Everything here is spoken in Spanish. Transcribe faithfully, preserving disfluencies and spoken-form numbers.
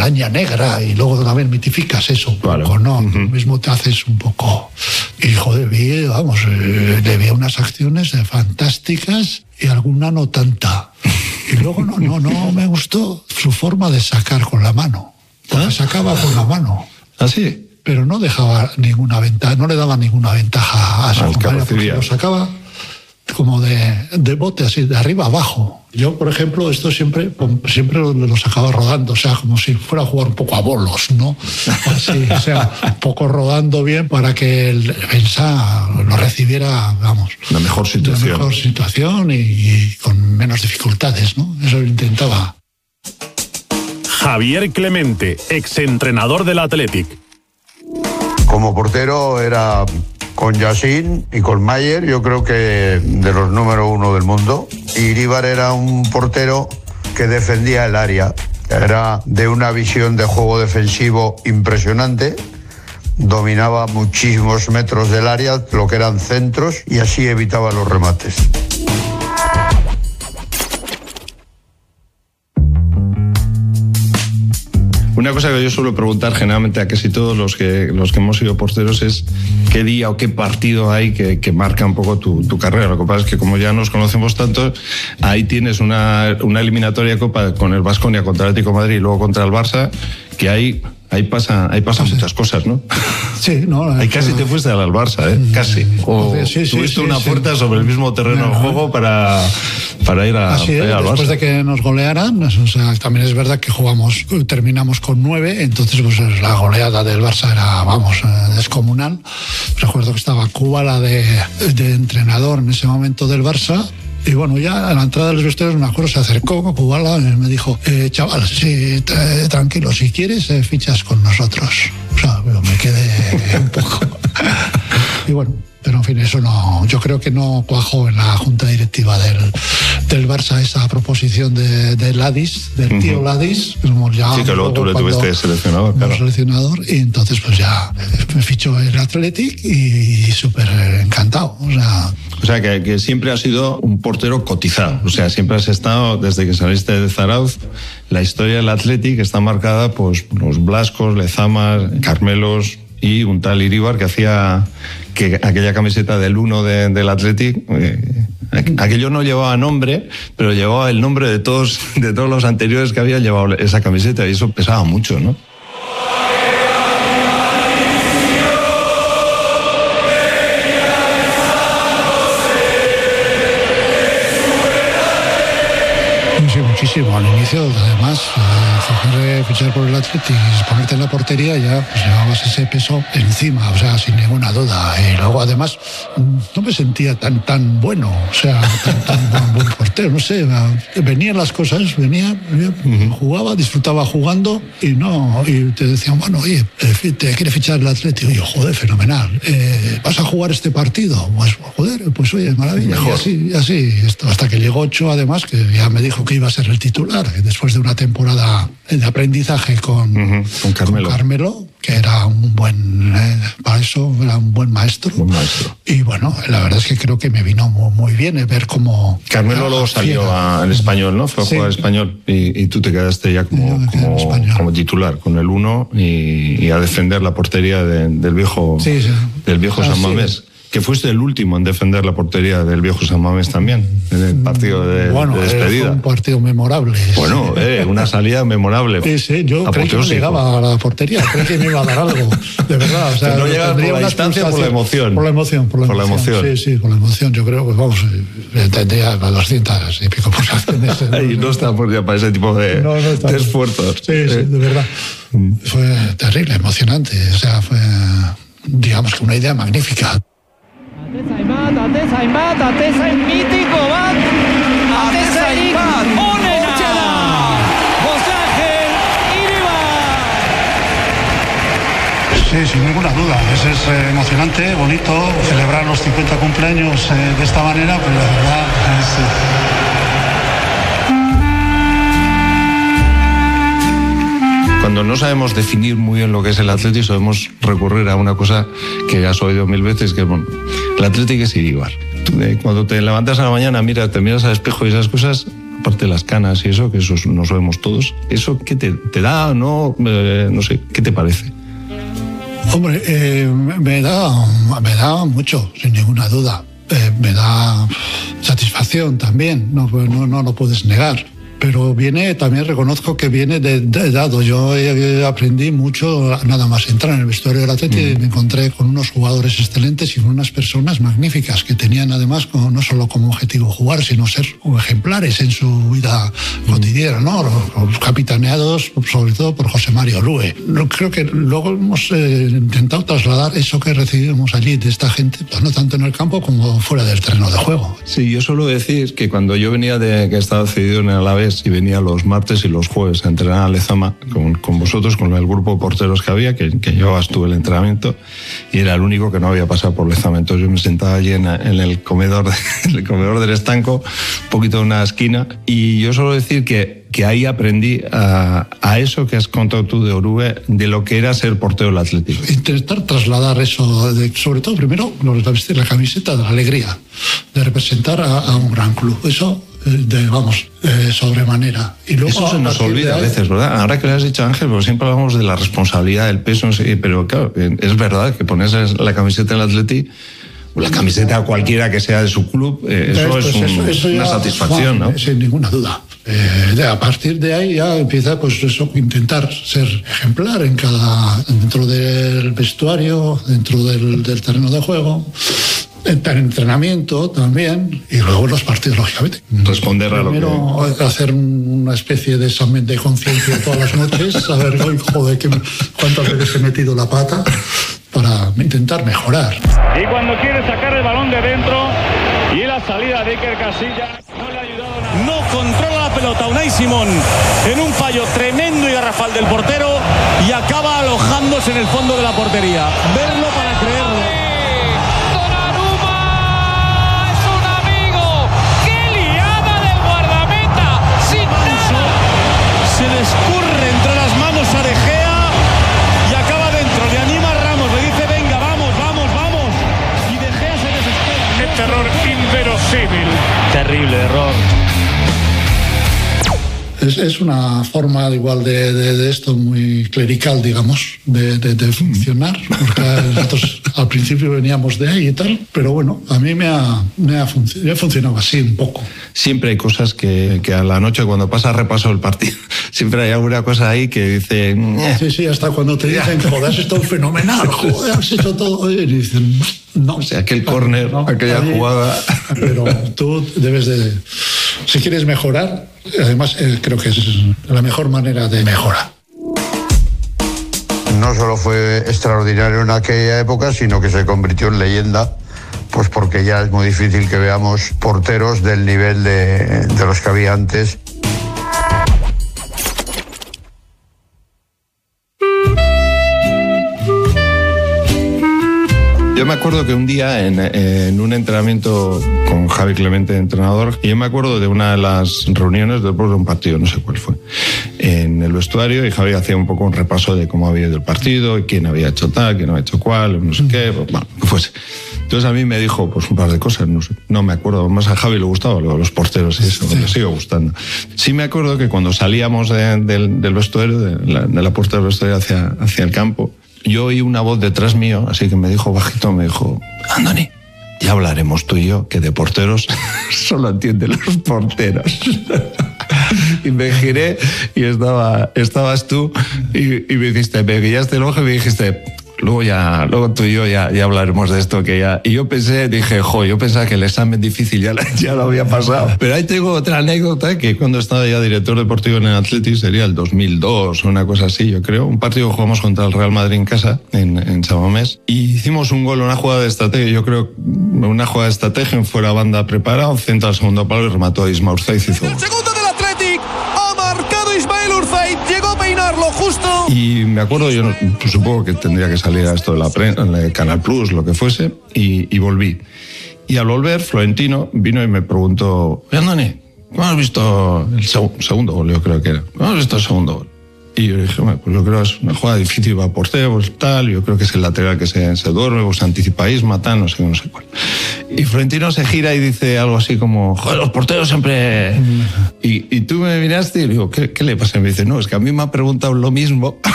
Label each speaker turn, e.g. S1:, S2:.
S1: araña negra, y luego también mitificas eso un
S2: Claro.
S1: poco, ¿no?
S2: Uh-huh.
S1: Tú mismo te haces un poco... Y, joder, vi, vamos, eh, le vi unas acciones eh, fantásticas y alguna no tanta. Y luego no, no, no me gustó su forma de sacar con la mano. Porque
S2: ¿Ah?
S1: sacaba con la mano.
S2: ¿Ah, sí?
S1: Pero no dejaba ninguna ventaja, no le daba ninguna ventaja a su
S2: Al que
S1: compañero, porque
S2: recibía.
S1: lo sacaba como de, de bote, así, de arriba abajo. Yo, por ejemplo, esto siempre, siempre lo, lo sacaba rodando, o sea, como si fuera a jugar un poco a bolos, ¿no? Así, o sea, un poco rodando bien para que el defensa lo recibiera, vamos,
S2: La mejor situación.
S1: la mejor situación y, y con menos dificultades, ¿no? Eso lo intentaba.
S3: Javier Clemente, exentrenador del Athletic.
S4: Como portero era con Yacine y con Mayer, yo creo que de los número uno del mundo. Y Iríbar era un portero que defendía el área. Era de una visión de juego defensivo impresionante. Dominaba muchísimos metros del área, lo que eran centros, y así evitaba los remates.
S2: Una cosa que yo suelo preguntar generalmente a casi todos los que, los que hemos sido porteros es qué día o qué partido hay que, que marca un poco tu, tu carrera. Lo que pasa es que como ya nos conocemos tanto, ahí tienes una, una eliminatoria de Copa con el Baskonia contra el Atlético de Madrid y luego contra el Barça, que ahí, ahí pasan ahí pasa muchas cosas, ¿no?
S1: Sí, ¿no?
S2: Ahí casi te fuiste al Barça, ¿eh? Casi. O
S1: Sí, sí,
S2: tuviste
S1: sí,
S2: una
S1: sí.
S2: puerta sobre el mismo terreno de juego para, para ir, a,
S1: Así
S2: para
S1: es,
S2: ir al
S1: después
S2: Barça.
S1: de que nos golearan, o sea, también es verdad que jugamos, terminamos con nueve, entonces pues la goleada del Barça era, vamos, eh, descomunal. Recuerdo que estaba Cuba, la de, de entrenador en ese momento del Barça. Y bueno, ya a la entrada de los vestuarios, me acuerdo, se acercó Kubala y me dijo, eh, chaval, sí, t- tranquilo, si quieres, eh, fichas con nosotros. O sea, yo me quedé un poco... Y bueno, pero en fin, eso no, yo creo que no cuajó en la junta directiva del, del Barça esa proposición de, de Ladis, del tío
S2: Ujú.
S1: Ladis. Como ya
S2: Sí, que luego tú le
S1: cuando-
S2: tuviste seleccionador,
S1: como
S2: claro.
S1: seleccionador, y entonces pues ya me fichó el Athletic y, y súper encantado. O sea,
S2: O sea, que, que siempre has sido un portero cotizado. O sea, siempre has estado, desde que saliste de Zarauz, la historia del Athletic está marcada pues, por los Blascos, Lezamas, Carmelos y un tal Iríbar que hacía que aquella camiseta del uno de, del Athletic, eh, aquello no llevaba nombre, pero llevaba el nombre de todos, de todos los anteriores que habían llevado esa camiseta, y eso pesaba mucho, ¿no?
S1: sí, muchísimo. Al inicio, además, eh, fichar por el Athletic y ponerte en la portería, ya pues, llevabas ese peso encima, o sea, sin ninguna duda. Y luego, además, no me sentía tan tan bueno, o sea, tan, tan buen, buen portero, no sé. Venían las cosas, venía, venía, jugaba, disfrutaba jugando y no, y te decían, bueno, oye, te quiere fichar el Athletic. Y yo, joder, fenomenal. Eh, ¿Vas a jugar este partido? Pues, joder, pues oye, maravilla. Mejor. Y así, y así, esto, hasta que llegó Ochoa, además, que ya me dijo que iba a ser el titular, después de una temporada de aprendizaje con,
S2: uh-huh, con, Carmelo.
S1: con Carmelo, que era un buen, eh, para eso era un buen maestro.
S2: Buen maestro.
S1: Y bueno, la verdad es que creo que me vino muy, muy bien ver cómo...
S2: Carmelo luego salió al Español, ¿no? Fue a
S1: sí.
S2: jugar al Español y, y tú te quedaste ya como, como, como titular con el uno y, y a defender la portería de, del viejo,
S1: sí, sí.
S2: del viejo
S1: ah,
S2: San Mamés.
S1: Sí.
S2: Que fuiste el último en defender la portería del viejo San Mamés también, en el partido de,
S1: bueno,
S2: de despedida.
S1: Fue un partido memorable.
S2: Bueno, eh, una salida memorable.
S1: Sí, sí, yo creí que no llegaba a la portería, creí que me iba a dar algo, de verdad. O sea,
S2: pero no llegaba por la distancia, por la emoción.
S1: Por la emoción, por la,
S2: por
S1: emoción.
S2: la emoción.
S1: Sí, sí, por la emoción. Yo creo que, vamos, tendría las doscientas y pico pulsaciones.
S2: Y no está ya para ese tipo de, no, no está de esfuerzos.
S1: Sí, sí, de verdad. Fue terrible, emocionante. O sea, fue, digamos que una idea magnífica.
S5: Hainbat, atez hainbat, atez hain mitiko bat, atez hainbat, onena, José Ángel Iríbar.
S1: Sí, sin ninguna duda, es, es eh, emocionante, bonito celebrar los cincuenta cumpleaños eh, de esta manera, pero la verdad es... Eh...
S2: Cuando no sabemos definir muy bien lo que es el Athletic, sabemos recurrir a una cosa que ya has oído mil veces, que es, bueno, el Athletic es Iríbar. Tú, eh, cuando te levantas a la mañana, mira, te miras al espejo y esas cosas, aparte de las canas y eso, que eso nos vemos todos, ¿eso qué te, te da o no? Eh, no sé, ¿qué te parece?
S1: Hombre, eh, me da, me da mucho, sin ninguna duda. Eh, me da satisfacción también, no, no, no lo puedes negar. Pero viene, también reconozco que viene de, de dado. Yo eh, aprendí mucho nada más entrar en el vestuario del Atleti. Mm. Me encontré con unos jugadores excelentes y con unas personas magníficas que tenían además como, no solo como objetivo jugar, sino ser ejemplares en su vida mm. cotidiana, ¿no? Los, los capitaneados sobre todo por José Mario Lue. Creo que luego hemos eh, intentado trasladar eso que recibimos allí de esta gente, pues no tanto en el campo como fuera del terreno de juego.
S2: Sí, yo suelo decir que cuando yo venía de que estaba cedido en el Alavés y venía los martes y los jueves a entrenar a Lezama con, con vosotros, con el grupo de porteros que había, que, que llevabas tú el entrenamiento, y era el único que no había pasado por Lezama. Entonces yo me sentaba allí en, en, el, comedor, en el comedor del estanco, un poquito en una esquina, y yo suelo decir que que ahí aprendí a, a eso que has contado tú de Orube, de lo que era ser portero del Atlético.
S1: Intentar trasladar eso, de, sobre todo primero la camiseta de la alegría, de representar a, a un gran club. Eso, de, vamos, eh, sobremanera. Y luego,
S2: eso se nos olvida ahí, a veces, ¿verdad? Ahora que le has dicho, Ángel, porque siempre hablamos de la responsabilidad, del peso, pero claro, es verdad que pones la camiseta del Atlético, la camiseta cualquiera que sea de su club, eh, eso pues, es un, eso, eso ya, una satisfacción, ¿no?
S1: Sin ninguna duda. Eh, de, a partir de ahí ya empieza, pues eso, intentar ser ejemplar en cada, dentro del vestuario, dentro del, del terreno de juego, en entrenamiento también, y luego los partidos, lógicamente.
S2: Responder a lo que...
S1: Primero hacer una especie de examen de conciencia todas las noches, a ver, joder, cuántas veces he metido la pata, para intentar mejorar.
S6: Y cuando quiere sacar el balón de dentro y la salida de Iker Casillas no le ha ayudado nada.
S7: No controla la pelota Unai Simón en un fallo tremendo y garrafal del portero y acaba alojándose en el fondo de la portería. Verlo para creerlo. Se le escurre entre las manos a De Gea y acaba dentro. Le anima a Ramos, le dice venga, vamos, vamos, vamos. Y De Gea se desespera.
S6: Este error inverosímil.
S7: Terrible error.
S1: Es, es una forma igual de, de, de esto muy clerical, digamos, de, de, de funcionar, porque nosotros al principio veníamos de ahí y tal, pero bueno, a mí me ha, me ha, func- me ha funcionado así un poco.
S2: Siempre hay cosas que, que a la noche cuando pasa repaso el partido, siempre hay alguna cosa ahí que dice... Eh.
S1: Sí, sí, hasta cuando te dicen, joder, has estado fenomenal, joder, has hecho todo bien, y dicen, no.
S2: O sea, aquel córner, no, aquella ahí, jugada...
S1: Pero tú debes de... Si quieres mejorar, además eh, creo que es la mejor manera de mejorar.
S4: No solo fue extraordinario en aquella época, sino que se convirtió en leyenda, pues porque ya es muy difícil que veamos porteros del nivel de, de los que había antes.
S2: Yo me acuerdo que un día en, en un entrenamiento con Javi Clemente, entrenador, y yo me acuerdo de una de las reuniones después de un partido, no sé cuál fue, en el vestuario, y Javi hacía un poco un repaso de cómo había ido el partido, y quién había hecho tal, quién había hecho cuál, no sé qué, bueno, que fuese. Entonces a mí me dijo pues un par de cosas, no sé, no me acuerdo, más a Javi le gustaba lo de los porteros y eso, sí. Me sigue gustando. Sí me acuerdo que cuando salíamos de, de, del vestuario, de la, de la puerta del vestuario hacia, hacia el campo, yo oí una voz detrás mío, así que me dijo bajito, me dijo, Andoni, ya hablaremos tú y yo, que de porteros solo entienden los porteros. Y me giré y estaba, estabas tú y, y me dijiste, me guiaste el ojo y me dijiste, luego ya, luego tú y yo ya, ya hablaremos de esto que ya. Y yo pensé, dije, jo, yo pensaba que el examen difícil ya, ya lo había pasado. Pero ahí tengo otra anécdota, que cuando estaba ya director deportivo en el Athletic, sería el dos mil dos o una cosa así, yo creo. Un partido que jugamos contra el Real Madrid en casa, en, en San Mamés, y hicimos un gol, una jugada de estrategia, yo creo, una jugada de estrategia, fuera banda preparado, centro al segundo palo y remató a Isma Urzaiz.
S7: El segundo del Athletic ha marcado Ismael Urzaiz, llegó a peinarlo justo.
S2: Y me acuerdo, yo no, pues supongo que tendría que salir a esto de la prensa, en el Canal Plus, lo que fuese, y, y volví. Y al volver, Florentino vino y me preguntó, Andoni, ¿cómo has visto el seg- segundo gol? Yo creo que era. ¿Cómo has visto el segundo gol? Y yo dije, bueno, pues yo creo que es una jugada difícil para portero, pues tal, yo creo que es el lateral que se, se duerme, pues anticipa Isma, tal, no sé, no sé cuál. Y Florentino se gira y dice algo así como, joder, los porteros siempre... Y, y tú me miraste y le digo, ¿qué, qué le pasa? Y me dice, no, es que a mí me ha preguntado lo mismo